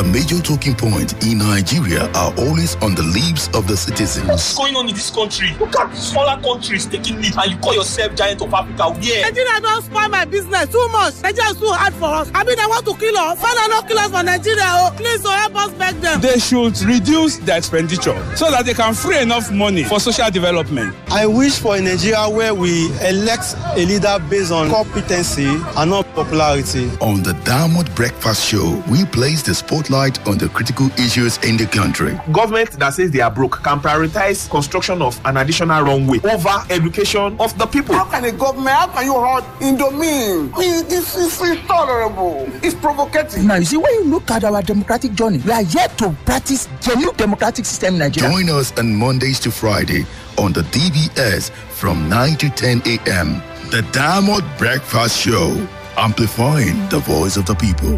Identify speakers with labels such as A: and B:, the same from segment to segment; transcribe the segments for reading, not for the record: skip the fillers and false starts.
A: major talking points in Nigeria are always on the lips of the citizens.
B: What's going on in this country? Look at smaller countries taking lead and you call yourself giant of Africa. Yeah.
C: Nigeria don't spoil my business too much. Nigeria is too hard for us. I mean, they want to kill us. Father, not kill us for Nigeria. Oh, please, help us beg them.
D: They should reduce their expenditure so that they can free enough money for social development.
E: I wish for a Nigeria where we elect a leader based on competency and not popularity.
A: On the Diamond Breakfast Show, we place the spotlight on the critical issues in the country.
B: Government that says they are broke can prioritize construction of an additional runway over education of the people.
F: How can you hold Indomine? This is intolerable. It's provocative.
G: Now, you see, when you look at our democratic journey, we are yet to practice genuine democratic system in Nigeria.
A: Join us on Mondays to Friday on the DBS from 9 to 10 a.m. The Diamond Breakfast Show, amplifying the voice of the people.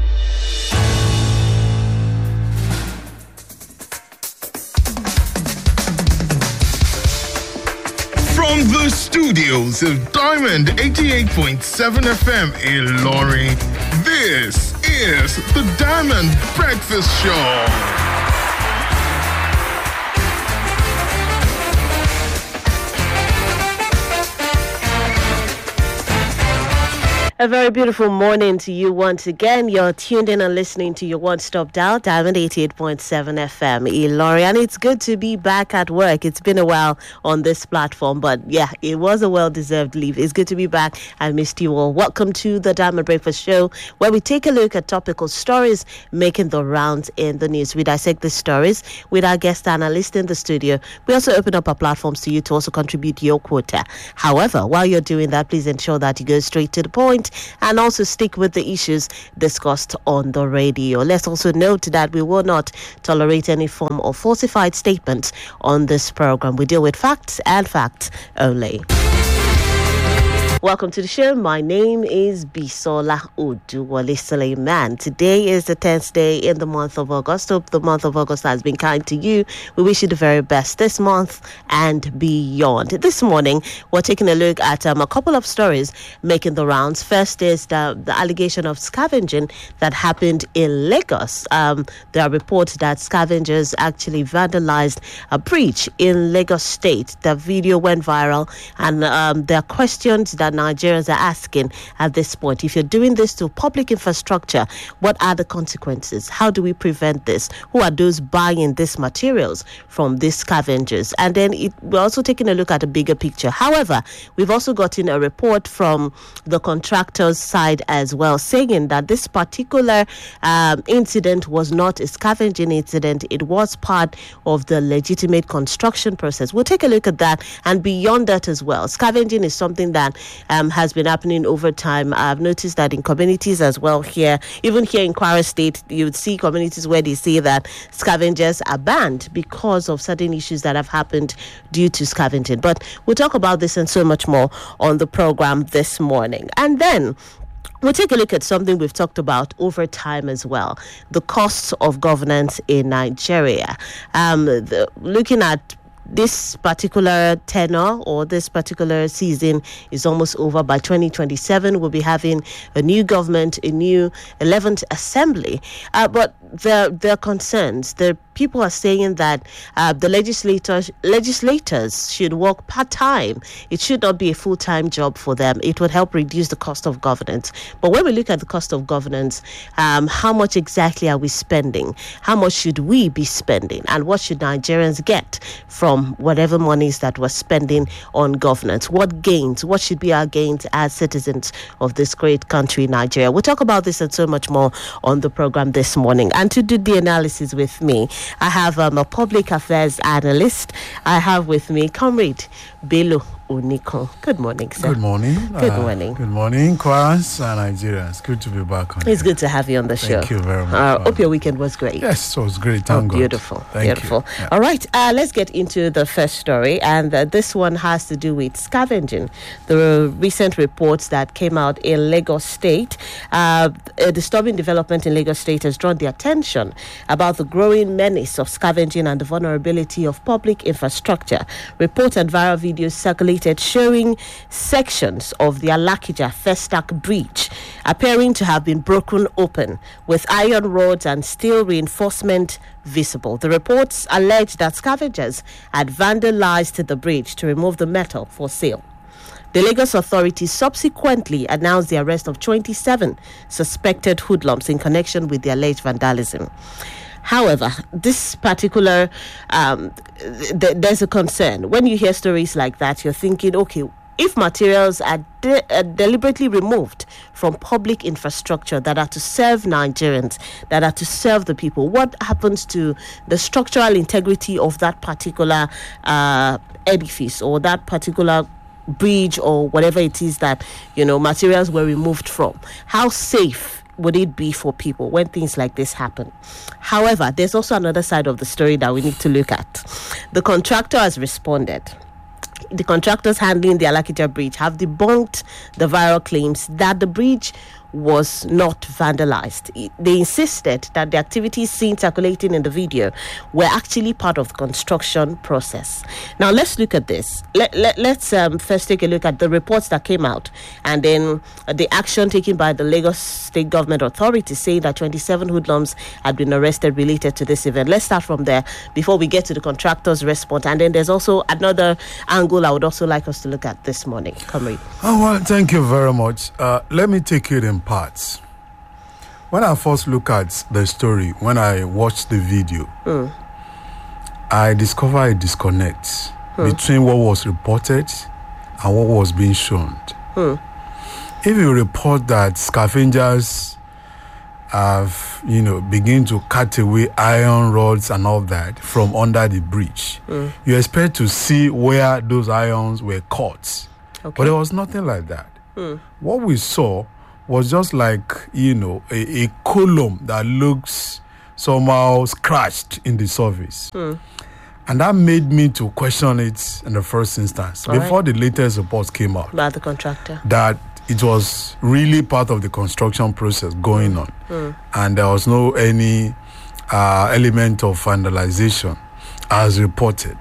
H: From the studios of Diamond 88.7 FM in Ilorin, this is the Diamond Breakfast Show.
I: A very beautiful morning to you once again. You're tuned in and listening to your one-stop dial, Diamond 88.7 FM, Ilorin. And it's good to be back at work. It's been a while on this platform, but yeah, it was a well-deserved leave. It's good to be back. I missed you all. Welcome to the Diamond Breakfast Show, where we take a look at topical stories making the rounds in the news. We dissect the stories with our guest analyst in the studio. We also open up our platforms to you to also contribute your quota. However, while you're doing that, please ensure that you go straight to the point and also stick with the issues discussed on the radio. Let's also note that we will not tolerate any form of falsified statements on this program. We deal with facts and facts only. Welcome to the show. My name is Bisola Oduwale Suleiman. Today is the 10th day in the month of August. Hope the month of August has been kind to you. We wish you the very best this month and beyond. This morning, we're taking a look at a couple of stories making the rounds. First is the allegation of scavenging that happened in Lagos. There are reports that scavengers actually vandalized a bridge in Lagos State. The video went viral, and there are questions that Nigerians are asking at this point. If you're doing this to public infrastructure, what are the consequences? How do we prevent this? Who are those buying these materials from these scavengers? And then we're also taking a look at a bigger picture. However, we've also gotten a report from the contractor's side as well, saying that this particular incident was not a scavenging incident. It was part of the legitimate construction process. We'll take a look at that, and beyond that as well. Scavenging is something that has been happening over time. I've noticed that in communities as well here, even here in Kwara State, you would see communities where they say that scavengers are banned because of certain issues that have happened due to scavenging. But we'll talk about this and so much more on the program this morning. And then we'll take a look at something we've talked about over time as well, the costs of governance in Nigeria. Looking at this particular tenor or this particular season is almost over. By 2027, we'll be having a new government, a new 11th assembly. But there are concerns. The people are saying that the legislators should work part-time. It should not be a full-time job for them. It would help reduce the cost of governance. But when we look at the cost of governance, how much exactly are we spending? How much should we be spending? And what should Nigerians get from whatever monies that we're spending on governance? What gains? What should be our gains as citizens of this great country, Nigeria? We'll talk about this and so much more on the program this morning. And to do the analysis with me, I have a public affairs analyst. I have with me Comrade Bello Oniko. Good morning, sir.
J: Good morning.
I: Good morning.
J: Good morning, Kwans and Nigeria. It's good to be back on.
I: It's good to have you on the show.
J: Thank you very much.
I: Hope your weekend was great.
J: Yes, it was great. Thank God.
I: Beautiful.
J: Thank
I: beautiful.
J: You. Yeah.
I: All right, let's get into the first story. And this one has to do with scavenging. The recent reports that came out in Lagos State, a disturbing development in Lagos State has drawn the attention about the growing menace of scavenging and the vulnerability of public infrastructure. Reports and viral videos circulating circulated showing sections of the Alakija Festac Bridge appearing to have been broken open with iron rods and steel reinforcement visible. The reports allege that scavengers had vandalized the bridge to remove the metal for sale. The Lagos authorities subsequently announced the arrest of 27 suspected hoodlums in connection with the alleged vandalism. However, this particular, there's a concern. When you hear stories like that, you're thinking, okay, if materials are deliberately removed from public infrastructure that are to serve Nigerians, that are to serve the people, what happens to the structural integrity of that particular edifice or that particular bridge or whatever it is that, materials were removed from? How safe would it be for people when things like this happen? However, there's also another side of the story that we need to look at. The contractor has responded. The contractors handling the Alakija Bridge have debunked the viral claims that the bridge was not vandalized. They insisted that the activities seen circulating in the video were actually part of the construction process. Now, let's look at this. Let's first take a look at the reports that came out and then the action taken by the Lagos State Government Authority saying that 27 hoodlums had been arrested related to this event. Let's start from there before we get to the contractor's response. And then there's also another angle I would also like us to look at this morning. Comrade.
J: Oh, well, thank you very much. Let me take it in parts. When I first look at the story, when I watched the video, I discovered a disconnect between what was reported and what was being shown. If you report that scavengers have, begin to cut away iron rods and all that from under the bridge, you expect to see where those irons were cut. Okay. But there was nothing like that. What we saw was just like, a column that looks somehow scratched in the surface. And that made me to question it in the first instance, before the latest reports came out.
I: About the contractor.
J: That it was really part of the construction process going on. And there was no any element of vandalization as reported.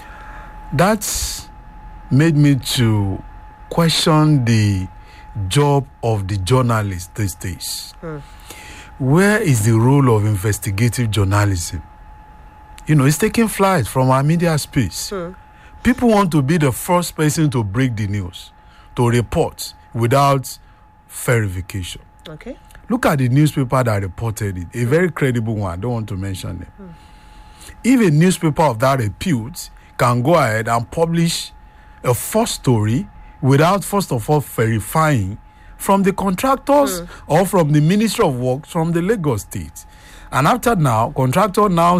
J: That made me to question the job of the journalist these days. Where is the role of investigative journalism? It's taking flight from our media space. People want to be the first person to break the news, to report without verification.
I: Okay.
J: Look at the newspaper that reported it, a very credible one. I don't want to mention it. If a newspaper of that repute can go ahead and publish a false story without first of all verifying from the contractors or from the Ministry of Works from the Lagos State. And after now, contractor now,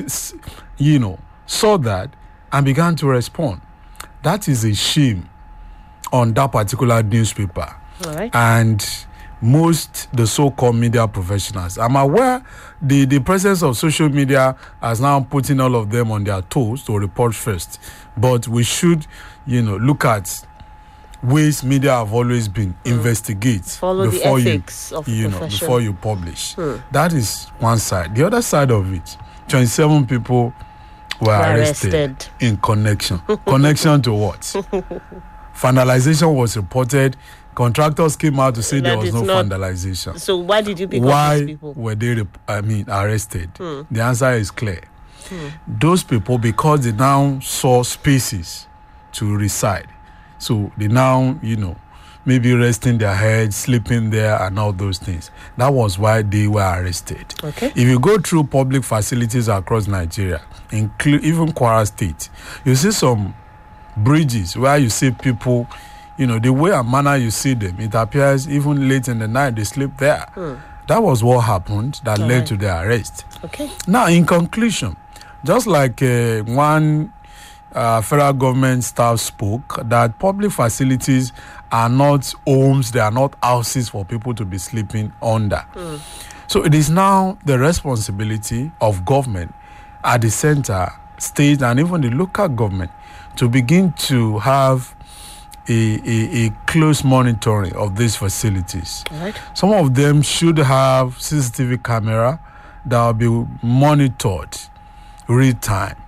J: saw that and began to respond. That is a shame on that particular newspaper.
I: All right.
J: And the so-called media professionals. I'm aware the presence of social media has now putting all of them on their toes to report first. But we should, look at ways media have always been investigate
I: follow
J: before
I: the ethics of the profession.
J: Before you publish. That is one side. The other side of it, 27 people were arrested in connection. Connection to what? Vandalization was reported. Contractors came out to say there was no vandalization.
I: So why did you pick up these people?
J: Why were they arrested? The answer is clear. Those people, because they now saw spaces to reside, so they now, maybe resting their heads, sleeping there and all those things. That was why they were arrested.
I: Okay.
J: If you go through public facilities across Nigeria, even Kwara State, you see some bridges where you see people, the way and manner you see them, it appears even late in the night they sleep there. That was what happened that led to their arrest.
I: Okay.
J: Now, in conclusion, just like one federal government staff spoke, that public facilities are not homes, they are not houses for people to be sleeping under. So it is now the responsibility of government at the center, state, and even the local government to begin to have a close monitoring of these facilities.
I: Right.
J: Some of them should have CCTV camera that will be monitored real time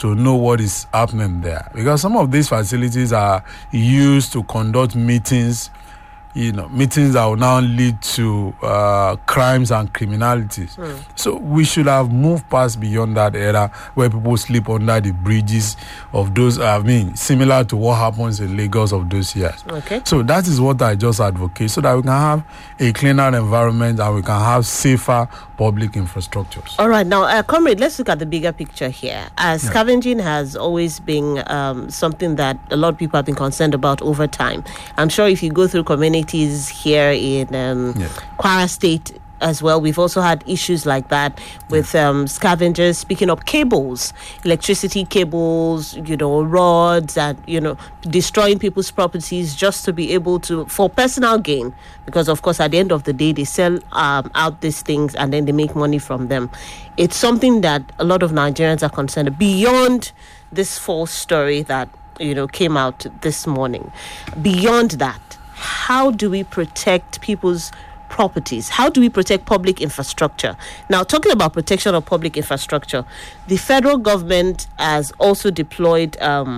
J: to know what is happening there, because some of these facilities are used to conduct meetings, meetings that will now lead to crimes and criminalities. So we should have moved past beyond that era where people sleep under the bridges of those, similar to what happens in Lagos of those years.
I: Okay.
J: So that is what I just advocate, so that we can have a cleaner environment and we can have safer public infrastructures.
I: All right. Now, Comrade, let's look at the bigger picture here. Scavenging has always been something that a lot of people have been concerned about over time. I'm sure if you go through communities here in Kwara State as well, we've also had issues like that with scavengers picking up cables, electricity cables, rods, and destroying people's properties just to be able to, for personal gain, because of course at the end of the day they sell out these things and then they make money from them. It's something that a lot of Nigerians are concerned beyond this false story that came out this morning. Beyond that, how do we protect people's properties? How do we protect public infrastructure? Now, talking about protection of public infrastructure, the federal government has also deployed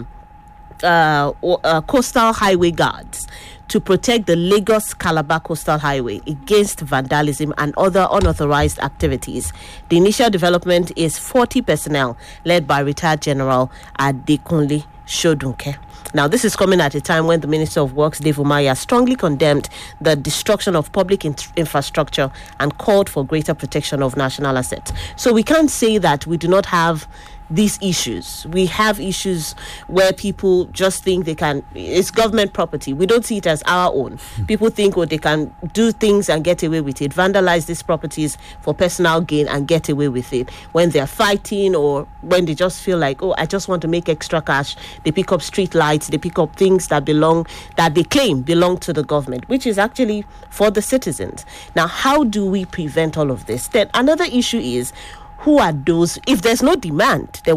I: coastal highway guards to protect the Lagos-Calabar Coastal Highway against vandalism and other unauthorized activities. The initial development is 40 personnel led by retired General Adekunle Shodunke. Now, this is coming at a time when the Minister of Works, Dave Umahiya, strongly condemned the destruction of public infrastructure and called for greater protection of national assets. So we can't say that we do not have these issues. We have issues where people just think it's government property. We don't see it as our own. People think, they can do things and get away with it, vandalize these properties for personal gain and get away with it. When they're fighting or when they just feel like, I just want to make extra cash, they pick up street lights, they pick up things that they claim belong to the government, which is actually for the citizens. Now, how do we prevent all of this? Then another issue is, who are those? If there's no demand, then